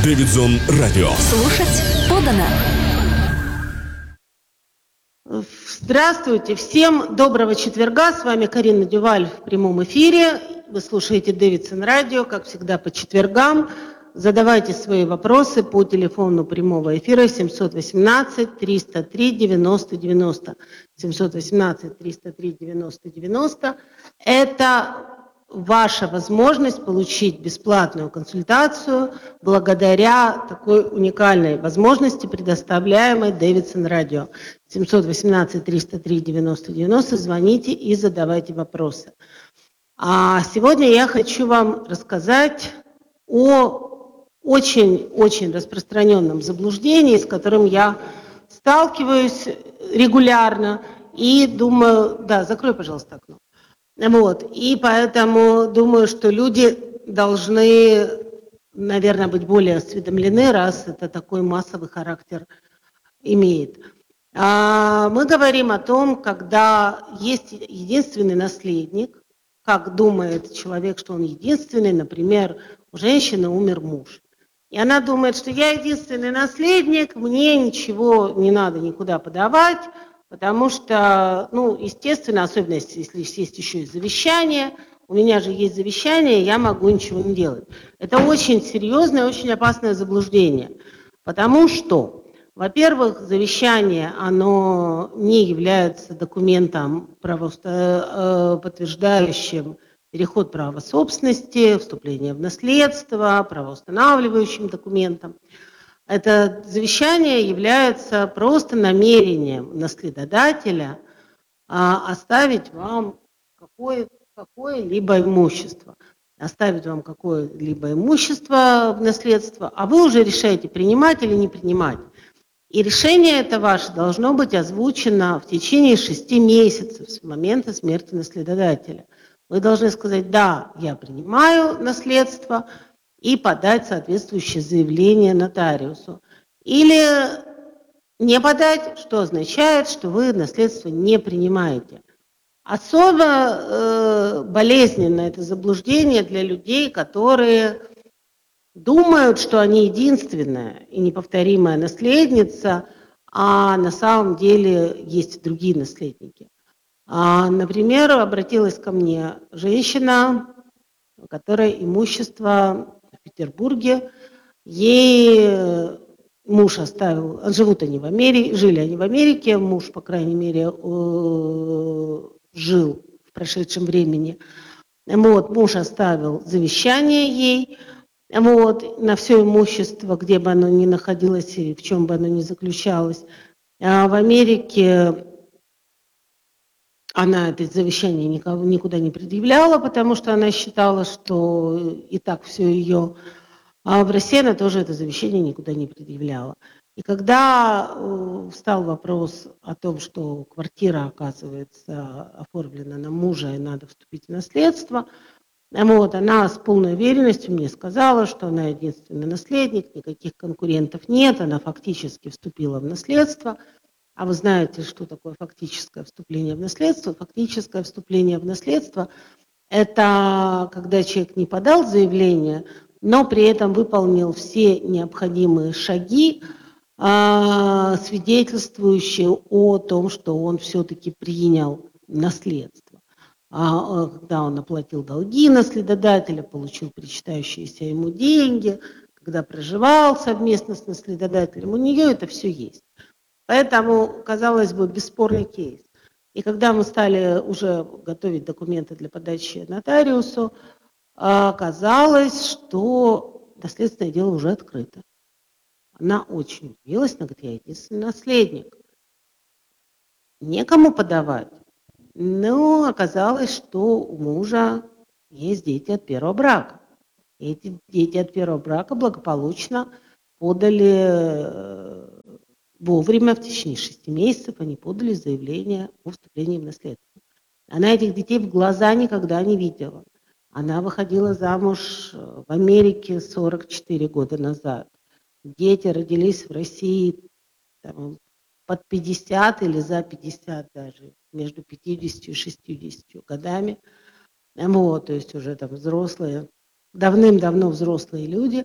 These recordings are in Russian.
Дэвидсон Радио. Слушать подано. Здравствуйте всем, доброго четверга, с вами Карина Дюваль в прямом эфире. Вы слушаете Дэвидсон Радио, как всегда, по четвергам. Задавайте свои вопросы по телефону прямого эфира 718-303-90-90. 718-303-90-90. Это ваша возможность получить бесплатную консультацию благодаря такой уникальной возможности, предоставляемой Дэвидсон Радио. 718-303-90-90. Звоните и задавайте вопросы. А сегодня я хочу вам рассказать о очень распространенном заблуждении, с которым я сталкиваюсь регулярно и думаю... Да, закрой, пожалуйста, окно. И поэтому думаю, что люди должны, наверное, быть более осведомлены, раз это такой массовый характер имеет. Мы говорим о том, когда есть единственный наследник, как думает человек, что он единственный, например, у женщины умер муж. И она думает, что я единственный наследник, мне ничего не надо никуда подавать, потому что, естественно, особенно если есть еще и завещание, у меня же есть завещание, я могу ничего не делать. Это очень серьезное, очень опасное заблуждение, потому что, во-первых, завещание, оно не является документом, подтверждающим переход права собственности, вступление в наследство, правоустанавливающим документом. Это завещание является просто намерением наследодателя оставить вам какое-либо имущество. Оставить вам какое-либо имущество в наследство, а вы уже решаете, принимать или не принимать. И решение это ваше должно быть озвучено в течение 6 месяцев с момента смерти наследодателя. Вы должны сказать: да, я принимаю наследство, и подать соответствующее заявление нотариусу. Или не подать, что означает, что вы наследство не принимаете. Особо болезненно это заблуждение для людей, которые думают, что они единственная и неповторимая наследница, а на самом деле есть другие наследники. Например, обратилась ко мне женщина, у которой имущество в Петербурге, ей муж оставил, жили они в Америке, муж, по крайней мере, жил в прошедшем времени. Муж оставил завещание ей, на все имущество, где бы оно ни находилось и в чем бы оно ни заключалось. В Америке она это завещание никуда не предъявляла, потому что она считала, что и так все ее. А в России она тоже это завещание никуда не предъявляла. И когда встал вопрос о том, что квартира, оказывается, оформлена на мужа и надо вступить в наследство, она с полной уверенностью мне сказала, что она единственный наследник, никаких конкурентов нет, она фактически вступила в наследство. А вы знаете, что такое фактическое вступление в наследство? Фактическое вступление в наследство – это когда человек не подал заявление, но при этом выполнил все необходимые шаги, свидетельствующие о том, что он все-таки принял наследство. Когда он оплатил долги наследодателя, получил причитающиеся ему деньги, когда проживал совместно с наследодателем, у нее это все есть. Поэтому, казалось бы, бесспорный кейс. И когда мы стали уже готовить документы для подачи нотариусу, оказалось, что наследственное дело уже открыто. Она очень удивилась, она говорит: я единственный наследник. Некому подавать. Но оказалось, что у мужа есть дети от первого брака. И эти дети от первого брака благополучно подали вовремя, в течение 6 месяцев, они подали заявление о вступлении в наследство. Она этих детей в глаза никогда не видела. Она выходила замуж в Америке 44 года назад. Дети родились в России под 50 или за 50 даже, между 50 и 60 годами. То есть уже взрослые, давным-давно взрослые люди.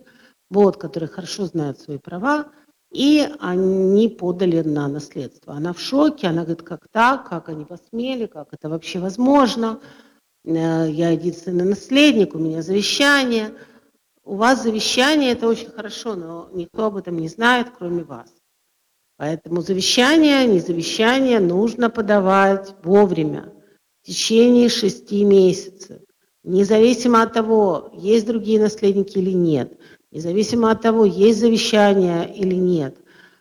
вот, которые хорошо знают свои права, и они подали на наследство. Она в шоке, она говорит, как так, как они посмели, как это вообще возможно. Я единственный наследник, у меня завещание. У вас завещание, это очень хорошо, но никто об этом не знает, кроме вас. Поэтому завещание, не завещание нужно подавать вовремя, в течение 6 месяцев. Независимо от того, есть другие наследники или нет. Независимо от того, есть завещание или нет.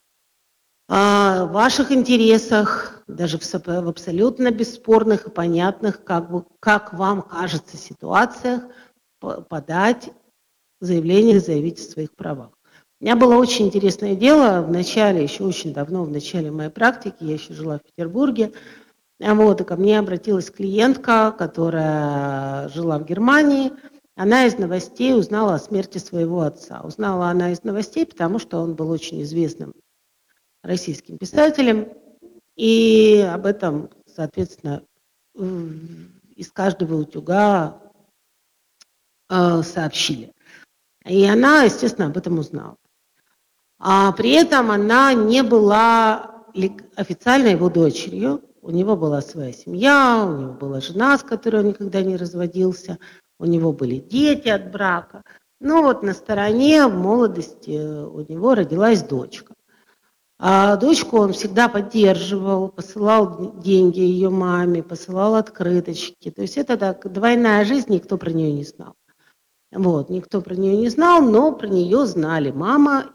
В ваших интересах, даже в абсолютно бесспорных и понятных, как вам кажется, ситуациях, подать заявление, заявить о своих правах. У меня было очень интересное дело в начале, еще очень давно, в начале моей практики, я еще жила в Петербурге, вот, и ко мне обратилась клиентка, которая жила в Германии. Она из новостей узнала о смерти своего отца. Узнала она из новостей, потому что он был очень известным российским писателем, и об этом, соответственно, из каждого утюга сообщили. И она, естественно, об этом узнала. А при этом она не была официально его дочерью. У него была своя семья, у него была жена, с которой он никогда не разводился, у него были дети от брака. Но вот на стороне в молодости у него родилась дочка. А дочку он всегда поддерживал, посылал деньги ее маме, посылал открыточки. То есть это так, двойная жизнь, никто про нее не знал. Вот, никто про нее не знал, но про нее знали мама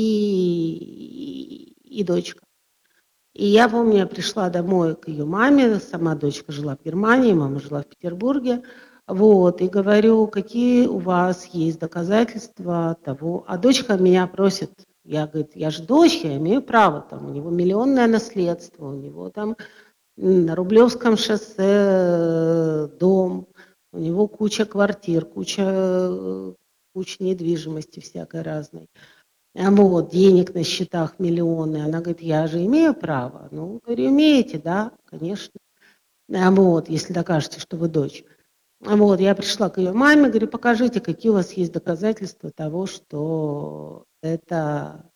и дочка. И я помню, я пришла домой к ее маме, сама дочка жила в Германии, мама жила в Петербурге, вот, и говорю, какие у вас есть доказательства того, а дочка меня просит, я, говорит, я же дочь, я имею право, там, у него миллионное наследство, у него там на Рублевском шоссе дом, у него куча квартир, куча недвижимости всякой разной. Вот, денег на счетах миллионы. Она говорит, я же имею право. Ну, говорю, имеете, да, конечно. Вот, если докажете, что вы дочь. Вот, я пришла к ее маме, говорю, покажите, какие у вас есть доказательства того, что это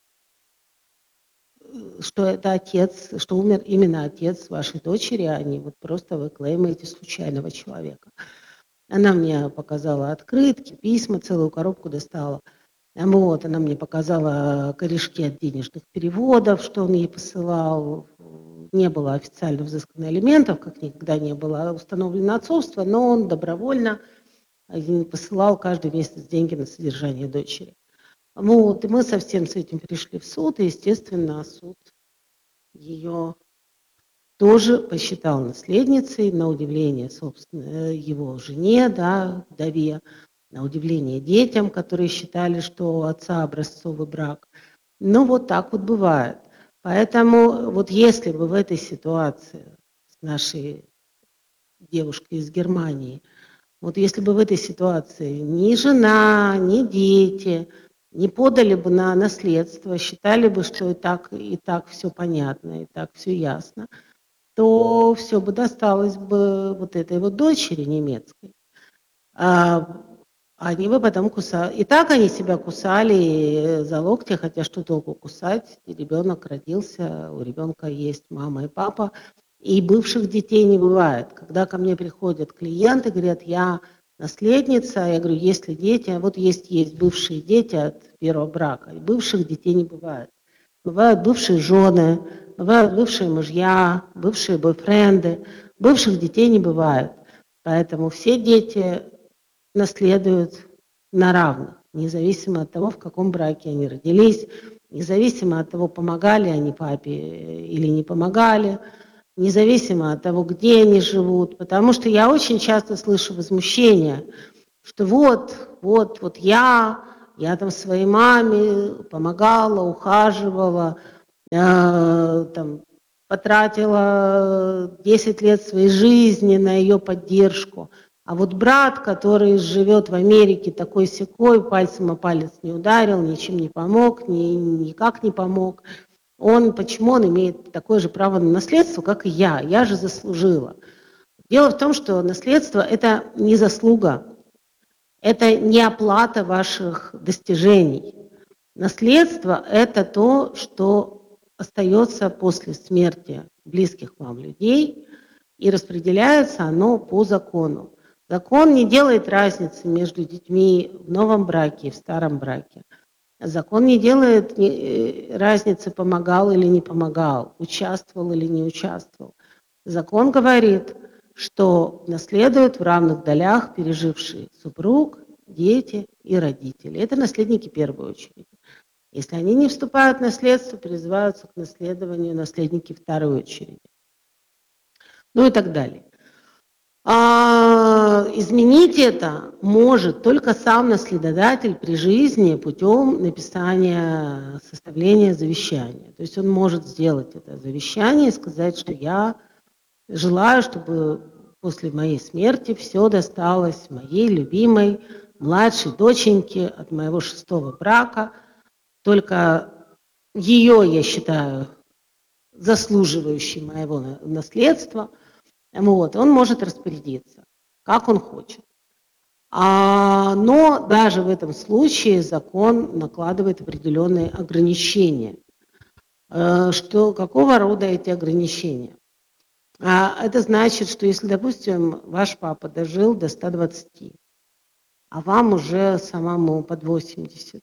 отец, что умер именно отец вашей дочери, а не вот просто вы клеймаете случайного человека. Она мне показала открытки, письма, целую коробку достала. Вот, она мне показала корешки от денежных переводов, что он ей посылал. Не было официально взыскано алиментов, как никогда не было установлено отцовство, но он добровольно посылал каждый месяц деньги на содержание дочери. Вот, и мы совсем с этим пришли в суд, и, естественно, суд ее тоже посчитал наследницей, на удивление, собственно, его жене, да, вдове, на удивление детям, которые считали, что у отца образцовый брак. Ну, вот так вот бывает. Поэтому вот если бы в этой ситуации с нашей девушкой из Германии, вот если бы в этой ситуации ни жена, ни дети не подали бы на наследство, считали бы, что и так все понятно, и так все ясно, то все бы досталось бы вот этой вот дочери немецкой. Они бы потом кусали. И так они себя кусали за локти, хотя что толку кусать? Ребенок родился, у ребенка есть мама и папа. И бывших детей не бывает. Когда ко мне приходят клиенты, говорят, я наследница, я говорю, есть ли дети? Вот есть бывшие дети от первого брака. И бывших детей не бывает. Бывают бывшие жены, бывают бывшие мужья, бывшие бойфренды. Бывших детей не бывает. Поэтому все дети наследуют на равных, независимо от того, в каком браке они родились, независимо от того, помогали они папе или не помогали, независимо от того, где они живут. Потому что я очень часто слышу возмущение, что вот я там своей маме помогала, ухаживала, там, потратила 10 лет своей жизни на ее поддержку. А вот брат, который живет в Америке, такой-сякой, пальцем о палец не ударил, ничем не помог, никак не помог, почему он имеет такое же право на наследство, как и я? Я же заслужила. Дело в том, что наследство – это не заслуга, это не оплата ваших достижений. Наследство – это то, что остается после смерти близких вам людей, и распределяется оно по закону. Закон не делает разницы между детьми в новом браке и в старом браке. Закон не делает разницы, помогал или не помогал, участвовал или не участвовал. Закон говорит, что наследуют в равных долях переживший супруг, дети и родители. Это наследники в первую очередь. Если они не вступают в наследство, призываются к наследованию наследники второй очереди. Ну и так далее. Изменить это может только сам наследодатель при жизни путем написания, составления завещания. То есть он может сделать это завещание и сказать, что я желаю, чтобы после моей смерти все досталось моей любимой младшей доченьке от моего 6-го брака. Только ее я считаю заслуживающей моего наследства. Вот, он может распорядиться, как он хочет. Но даже в этом случае закон накладывает определенные ограничения. Какого рода эти ограничения? Это значит, что если, допустим, ваш папа дожил до 120, а вам уже самому под 80,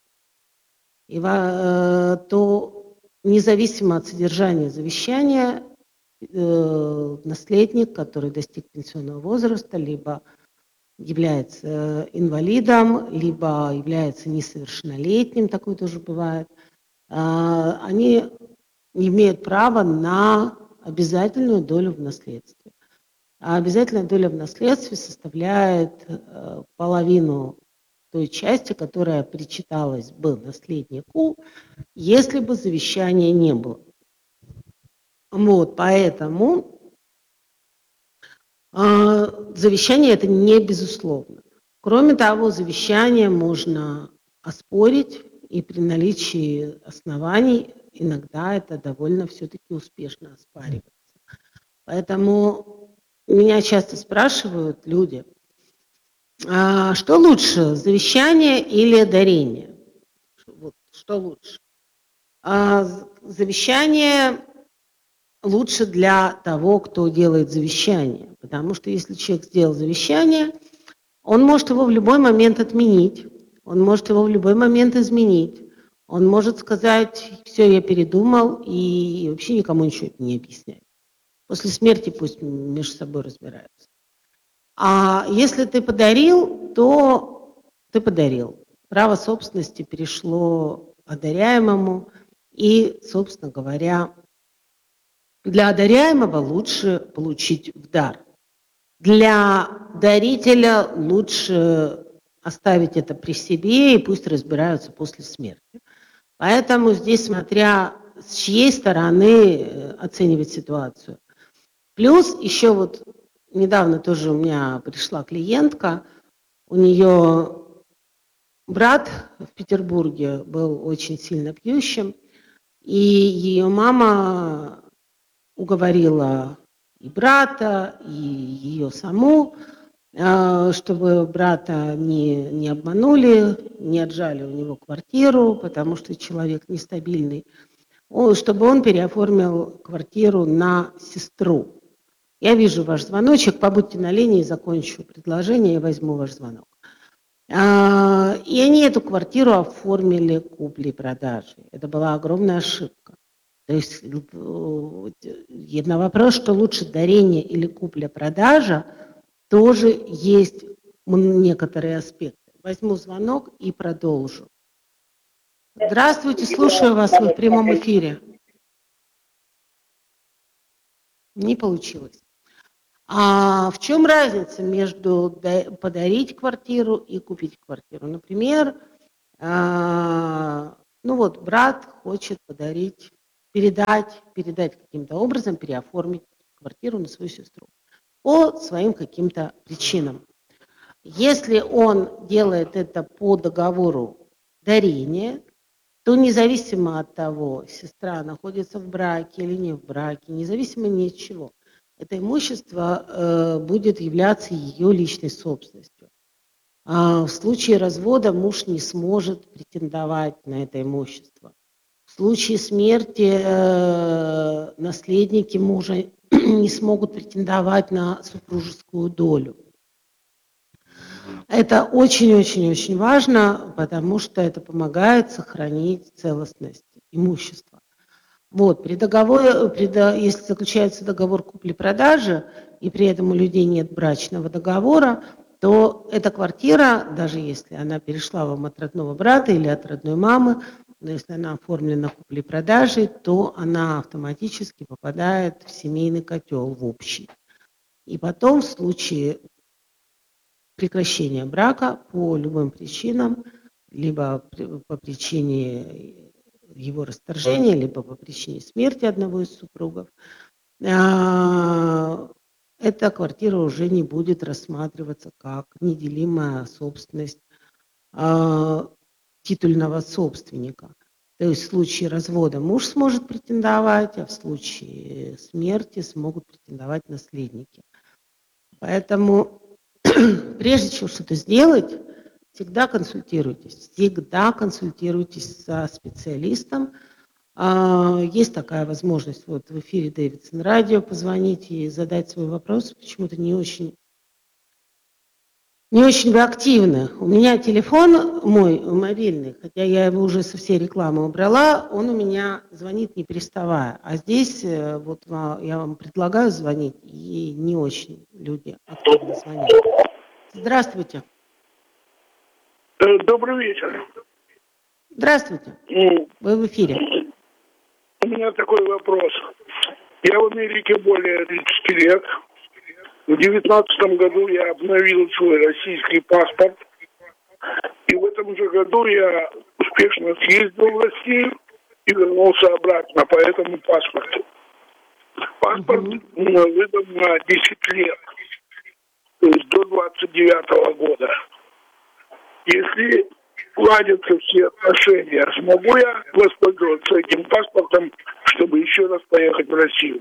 то независимо от содержания завещания, наследник, который достиг пенсионного возраста, либо является инвалидом, либо является несовершеннолетним, такое тоже бывает, они имеют право на обязательную долю в наследстве. А обязательная доля в наследстве составляет половину той части, которая причиталась бы наследнику, если бы завещания не было. Вот, поэтому завещание это не безусловно. Кроме того, завещание можно оспорить, и при наличии оснований иногда это довольно все-таки успешно оспаривается. Поэтому меня часто спрашивают люди, что лучше, завещание или дарение? Вот, что лучше? Завещание лучше для того, кто делает завещание. Потому что если человек сделал завещание, он может его в любой момент отменить, он может его в любой момент изменить, он может сказать, все, я передумал, и вообще никому ничего не объяснять. После смерти пусть между собой разбираются. А если ты подарил, то ты подарил. Право собственности перешло одаряемому, и, собственно говоря, для одаряемого лучше получить в дар. Для дарителя лучше оставить это при себе и пусть разбираются после смерти. Поэтому здесь, смотря с чьей стороны оценивать ситуацию. Плюс еще вот недавно тоже у меня пришла клиентка, у нее брат в Петербурге был очень сильно пьющим, и ее мама уговорила и брата, и ее саму, чтобы брата не обманули, не отжали у него квартиру, потому что человек нестабильный, чтобы он переоформил квартиру на сестру. Я вижу ваш звоночек, побудьте на линии, закончу предложение и возьму ваш звонок. И они эту квартиру оформили куплей-продажей. Это была огромная ошибка. То есть на вопрос, что лучше дарение или купля-продажа, тоже есть некоторые аспекты. Возьму звонок и продолжу. Здравствуйте, слушаю вас, вы в прямом эфире. Не получилось. А в чем разница между подарить квартиру и купить квартиру? Например, брат хочет подарить, передать каким-то образом, переоформить квартиру на свою сестру по своим каким-то причинам. Если он делает это по договору дарения, то независимо от того, сестра находится в браке или не в браке, независимо ни от чего, это имущество будет являться ее личной собственностью. В случае развода муж не сможет претендовать на это имущество. В случае смерти наследники мужа не смогут претендовать на супружескую долю. Это очень-очень-очень важно, потому что это помогает сохранить целостность имущества. Вот, при договоре, если заключается договор купли-продажи, и при этом у людей нет брачного договора, то эта квартира, даже если она перешла вам от родного брата или от родной мамы, но если она оформлена куплей-продажей, то она автоматически попадает в семейный котел, в общий. И потом в случае прекращения брака по любым причинам, либо по причине его расторжения, либо по причине смерти одного из супругов, эта квартира уже не будет рассматриваться как неделимая собственность титульного собственника. То есть в случае развода муж сможет претендовать, а в случае смерти смогут претендовать наследники. Поэтому прежде чем что-то сделать, всегда консультируйтесь со специалистом. Есть такая возможность вот в эфире Дэвидсон Радио позвонить и задать свой вопрос. Почему-то не очень вы активны. У меня телефон мой мобильный, хотя я его уже со всей рекламы убрала, он у меня звонит не переставая. А здесь вот я вам предлагаю звонить, и не очень люди активно звонят. Здравствуйте. Добрый вечер. Здравствуйте. Вы в эфире. У меня такой вопрос. Я в Америке более 30 лет. В 2019 году я обновил свой российский паспорт. И в этом же году я успешно съездил в Россию и вернулся обратно по этому паспорту. Паспорт выдан на 10 лет, то есть до 29 года. Если ладятся все отношения, смогу я воспользоваться этим паспортом, чтобы еще раз поехать в Россию?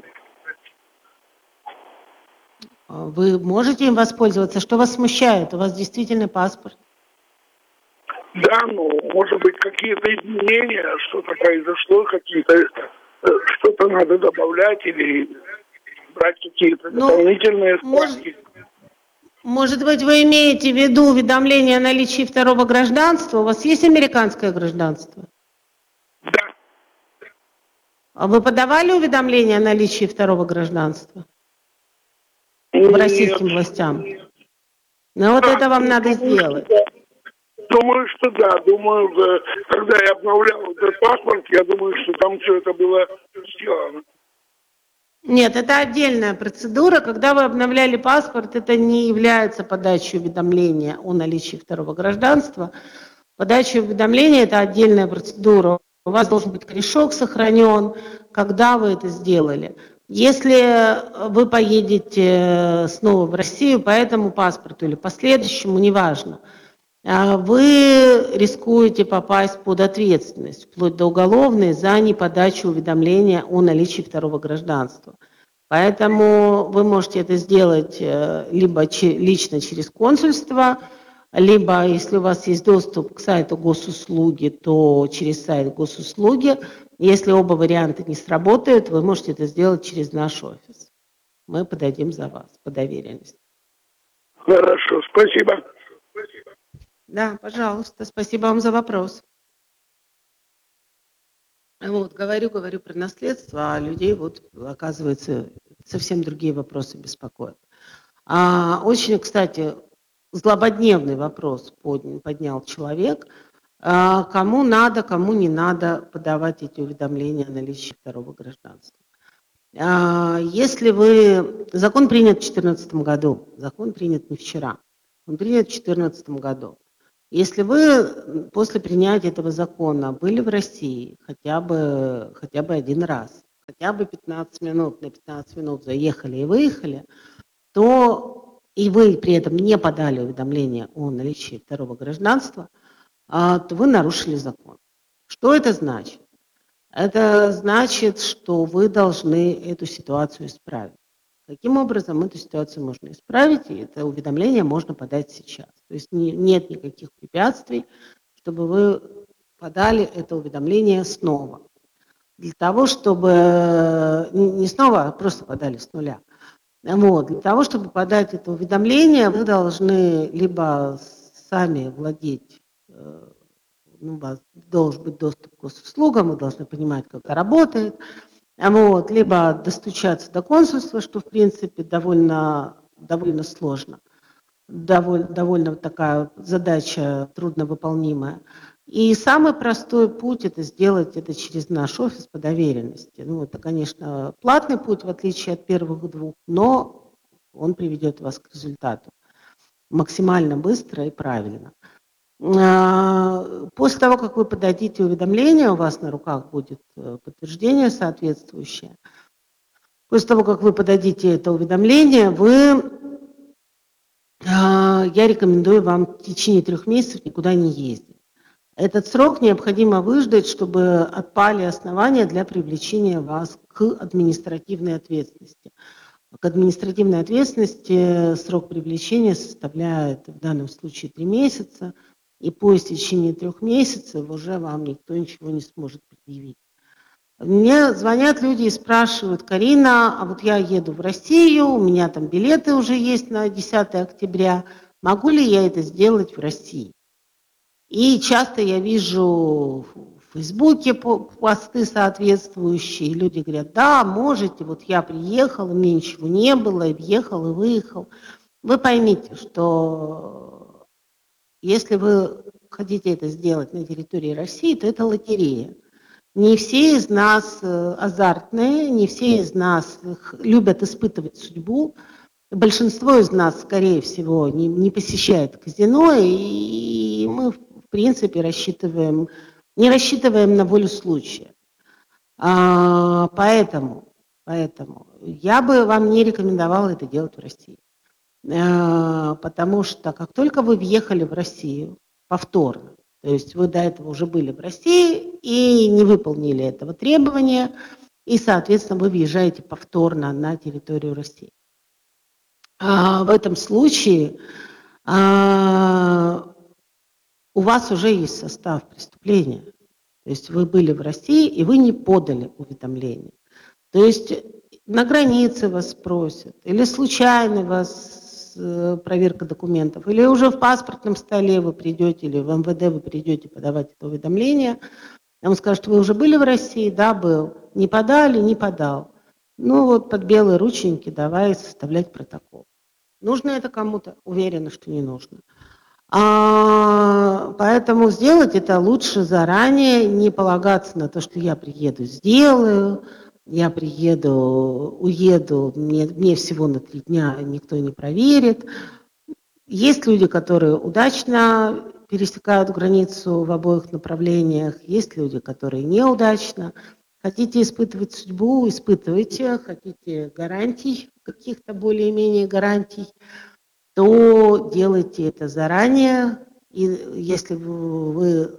Вы можете им воспользоваться? Что вас смущает? У вас действительно паспорт? Да, ну, может быть, какие-то изменения, что-то произошло, что-то надо добавлять или брать какие-то дополнительные справки. Может быть, вы имеете в виду уведомление о наличии второго гражданства? У вас есть американское гражданство? Да. А вы подавали уведомление о наличии второго гражданства? В российским властям? Ну вот это вам надо сделать. Думаю, что да. Думаю, когда я обновлял этот паспорт, я думаю, что там все это было сделано. Нет, это отдельная процедура. Когда вы обновляли паспорт, это не является подачей уведомления о наличии второго гражданства. Подача уведомления – это отдельная процедура. У вас должен быть корешок сохранен, когда вы это сделали. Если вы поедете снова в Россию по этому паспорту или по следующему, неважно, вы рискуете попасть под ответственность, вплоть до уголовной, за неподачу уведомления о наличии второго гражданства. Поэтому вы можете это сделать либо лично через консульство, либо, если у вас есть доступ к сайту госуслуги, то через сайт госуслуги. Если оба варианта не сработают, вы можете это сделать через наш офис. Мы подадим за вас по доверенности. Хорошо, спасибо. Да, пожалуйста, спасибо вам за вопрос. Вот, говорю про наследство, а людей, вот, оказывается, совсем другие вопросы беспокоят. Очень, кстати, злободневный вопрос поднял человек. Кому надо, кому не надо подавать эти уведомления о наличии второго гражданства. Если вы... Закон принят в 2014 году, закон принят не вчера, он принят в 2014 году. Если вы после принятия этого закона были в России хотя бы один раз, хотя бы 15 минут, на 15 минут заехали и выехали, то и вы при этом не подали уведомление о наличии второго гражданства, то вы нарушили закон. Что это значит? Это значит, что вы должны эту ситуацию исправить. Каким образом эту ситуацию можно исправить, и это уведомление можно подать сейчас. То есть нет никаких препятствий, чтобы вы подали это уведомление снова. Для того, чтобы не снова, а просто подали с нуля. Вот. Для того, чтобы подать это уведомление, вы должны либо сами владеть, у вас должен быть доступ к госуслугам, вы должны понимать, как это работает, вот, либо достучаться до консульства, что, в принципе, довольно сложно, довольно такая задача трудновыполнимая. И самый простой путь – это сделать это через наш офис по доверенности. Ну, это, конечно, платный путь, в отличие от первых двух, но он приведет вас к результату максимально быстро и правильно. После того, как вы подадите уведомление, у вас на руках будет подтверждение соответствующее. После того, как вы подадите это уведомление, я рекомендую вам в течение 3 месяцев никуда не ездить. Этот срок необходимо выждать, чтобы отпали основания для привлечения вас к административной ответственности. К административной ответственности срок привлечения составляет в данном случае 3 месяца, и по истечении 3 месяцев уже вам никто ничего не сможет предъявить. Мне звонят люди и спрашивают: Карина, а вот я еду в Россию, у меня там билеты уже есть на 10 октября, могу ли я это сделать в России? И часто я вижу в Фейсбуке посты соответствующие, и люди говорят: да, можете, вот я приехал, мне ничего не было, и въехал, и выехал. Вы поймите, что если вы хотите это сделать на территории России, то это лотерея. Не все из нас азартные, не все из нас любят испытывать судьбу. Большинство из нас, скорее всего, не посещает казино, и мы, в принципе, не рассчитываем на волю случая. Поэтому я бы вам не рекомендовала это делать в России. Потому что как только вы въехали в Россию повторно, то есть вы до этого уже были в России и не выполнили этого требования, и, соответственно, вы въезжаете повторно на территорию России. В этом случае у вас уже есть состав преступления. То есть вы были в России, и вы не подали уведомление. То есть на границе вас спросят, или случайно вас проверка документов, или уже в паспортном столе вы придете, или в МВД вы придете подавать это уведомление. Он скажет: вы уже были в России? Да, был. Не подали? Не подал. Ну вот под белые рученьки давай составлять протокол. Нужно это кому-то? Уверена, что не нужно. Поэтому сделать это лучше заранее, не полагаться на то, что я приеду, сделаю, я приеду, уеду, мне всего на 3 дня никто не проверит. Есть люди, которые удачно пересекают границу в обоих направлениях, есть люди, которые неудачно. Хотите испытывать судьбу, испытывайте. Хотите гарантий, каких-то более-менее гарантий, то делайте это заранее. И если вы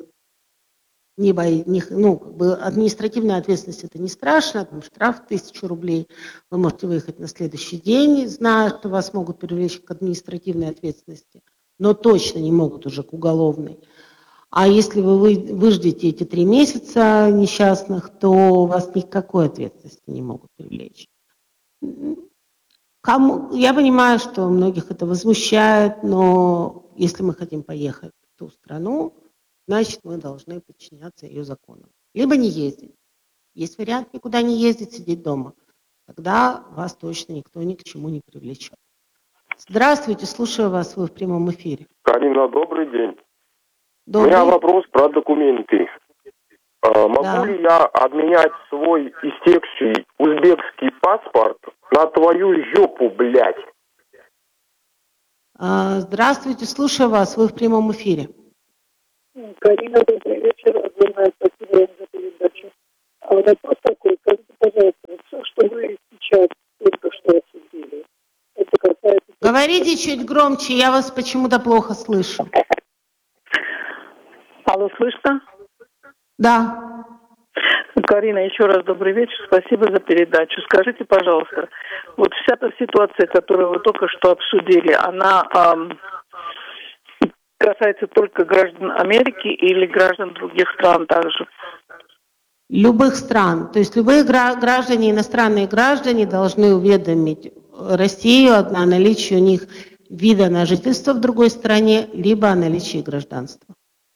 административная ответственность — это не страшно, там штраф 1000 рублей, вы можете выехать на следующий день, зная, что вас могут привлечь к административной ответственности, но точно не могут уже к уголовной. А если вы выждете эти 3 месяца несчастных, то вас никакой ответственности не могут привлечь. Я понимаю, что многих это возмущает, но если мы хотим поехать в ту страну, значит, мы должны подчиняться ее законам. Либо не ездить. Есть вариант никуда не ездить, сидеть дома. Тогда вас точно никто ни к чему не привлечет. Здравствуйте, слушаю вас, вы в прямом эфире. Карина, добрый день. Добрый. У меня вопрос про документы. Могу ли я обменять свой истекший узбекский паспорт на твою жопу, блядь? Здравствуйте, слушаю вас, вы в прямом эфире. Карина, добрый вечер. Огромное спасибо вам за передачу. А вопрос такой: скажите, пожалуйста, все, что вы сейчас только что обсудили, это касается... Говорите чуть громче, я вас почему-то плохо слышу. Алло, слышно? Да. Карина, еще раз добрый вечер. Спасибо за передачу. Скажите, пожалуйста, вот вся та ситуация, которую вы только что обсудили, она касается только граждан Америки или граждан других стран также? Любых стран. То есть любые граждане, иностранные граждане должны уведомить Россию о наличии у них вида на жительство в другой стране, либо о наличии гражданства.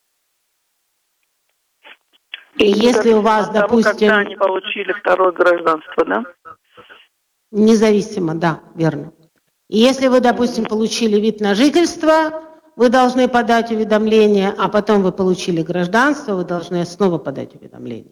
И если у вас, допустим... Когда они получили второе гражданство, да? Независимо, да, верно. И если вы, допустим, получили вид на жительство, вы должны подать уведомление, а потом вы получили гражданство, вы должны снова подать уведомление.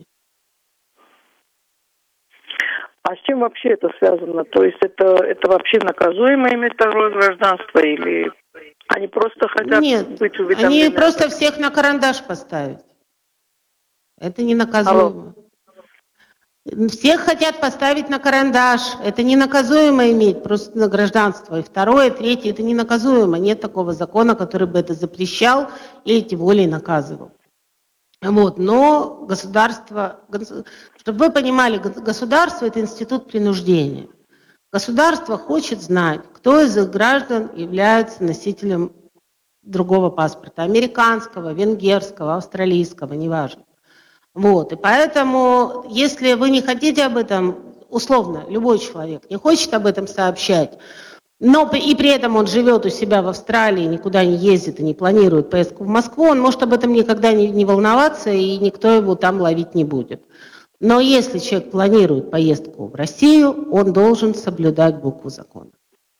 А с чем вообще это связано? То есть это вообще наказуемо иметь второе гражданство или они просто хотят быть уведомлены? Они просто всех на карандаш поставить. Это не наказуемо. Всех хотят поставить на карандаш. Это не наказуемо иметь просто на гражданство. И второе, третье, это не наказуемо. Нет такого закона, который бы это запрещал или тем более наказывал. Вот. Но государство, чтобы вы понимали, государство – это институт принуждения. Государство хочет знать, кто из их граждан является носителем другого паспорта. Американского, венгерского, австралийского, неважно. Вот. И поэтому, если вы не хотите об этом, условно, любой человек не хочет об этом сообщать, но и при этом он живет у себя в Австралии, никуда не ездит и не планирует поездку в Москву, он может об этом никогда не волноваться, и никто его там ловить не будет. Но если человек планирует поездку в Россию, он должен соблюдать букву закона.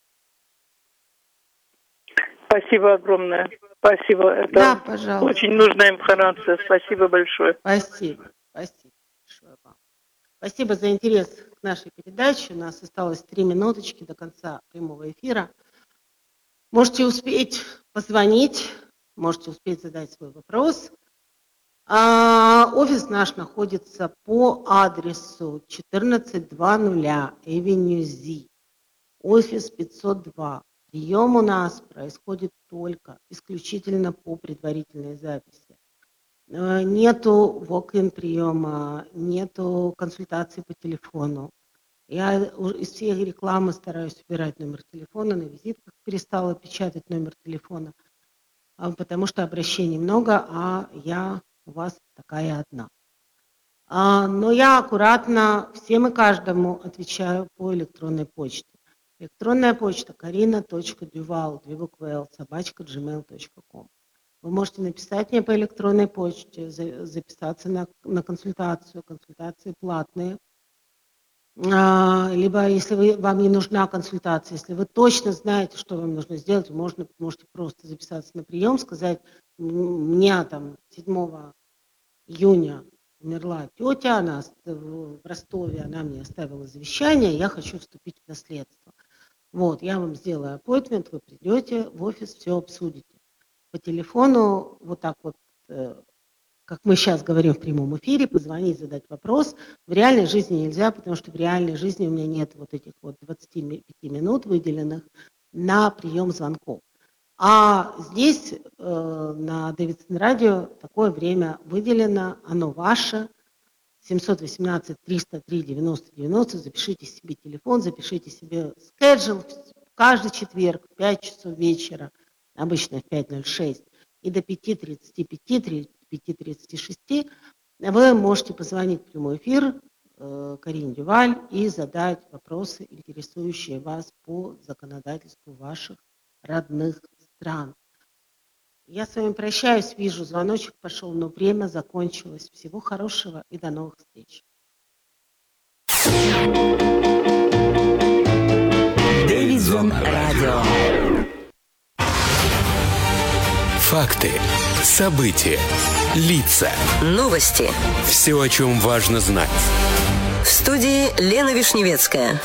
Спасибо огромное. Спасибо. Это да, пожалуйста. Очень нужная информация. Спасибо большое. Спасибо. Спасибо большое вам. Спасибо за интерес к нашей передаче. У нас осталось 3 минуточки до конца прямого эфира. Можете успеть позвонить, можете успеть задать свой вопрос. Офис наш находится по адресу 1400 Avenue Z. Офис 502. Прием у нас происходит только исключительно по предварительной записи. Нету walk-in приема, нету консультаций по телефону. Я из всей рекламы стараюсь убирать номер телефона, на визитках перестала печатать номер телефона, потому что обращений много, а я у вас такая одна. Но я аккуратно всем и каждому отвечаю по электронной почте. Электронная почта karina.duval@gmail.com. Вы можете написать мне по электронной почте, записаться на консультацию. Консультации платные. Либо, если вам не нужна консультация, если вы точно знаете, что вам нужно сделать, вы можете просто записаться на прием, сказать, мне там 7 июня умерла тетя, она в Ростове, она мне оставила завещание, я хочу вступить в наследство. Вот, я вам сделаю appointment, вы придете в офис, все обсудите. По телефону, вот так вот, как мы сейчас говорим в прямом эфире, позвонить, задать вопрос. В реальной жизни нельзя, потому что в реальной жизни у меня нет вот этих вот 25 минут выделенных на прием звонков. А здесь на Дэвидсон радио такое время выделено, оно ваше. 718-303-90-90, запишите себе телефон, запишите себе schedule каждый четверг в 5 часов вечера, обычно в 5:06, и до 5:35, 5:36 вы можете позвонить в прямой эфир Карине Дюваль и задать вопросы, интересующие вас по законодательству ваших родных стран. Я с вами прощаюсь, вижу, звоночек пошел, но время закончилось. Всего хорошего и до новых встреч. Дэвидсон радио. Факты, события, лица. Новости. Все, о чем важно знать. В студии Лена Вишневецкая.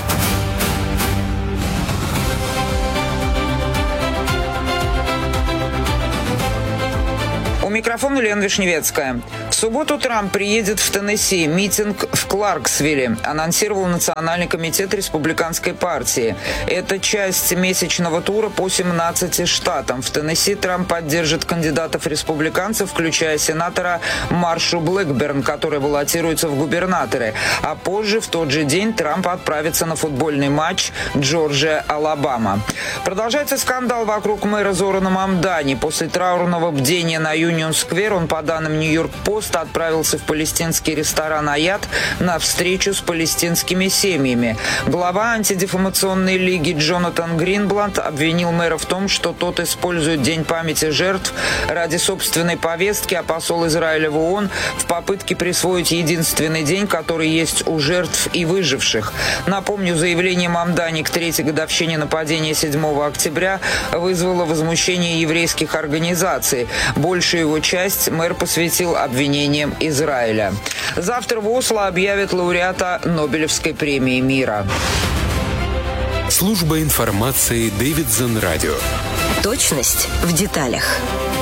У микрофона Лена Вишневецкая. В субботу Трамп приедет в Теннесси. Митинг в Кларксвилле анонсировал Национальный комитет республиканской партии. Это часть месячного тура по 17 штатам. В Теннесси Трамп поддержит кандидатов-республиканцев, включая сенатора Маршу Блэкберн, который баллотируется в губернаторы. А позже, в тот же день, Трамп отправится на футбольный матч Джорджия-Алабама. Продолжается скандал вокруг мэра Зорана Мамдани. После траурного бдения на Юнион-сквер он, по данным Нью-Йорк-Пост, отправился в палестинский ресторан «Аят» на встречу с палестинскими семьями. Глава антидефамационной лиги Джонатан Гринблат обвинил мэра в том, что тот использует День памяти жертв ради собственной повестки, а посол Израиля в ООН в попытке присвоить единственный день, который есть у жертв и выживших. Напомню, заявление Мамдани к третьей годовщине нападения 7 октября вызвало возмущение еврейских организаций. Большую его часть мэр посвятил обвинениям Израиля. Завтра в Осло объявят лауреата Нобелевской премии мира. Служба информации Davidson Radio. Точность в деталях.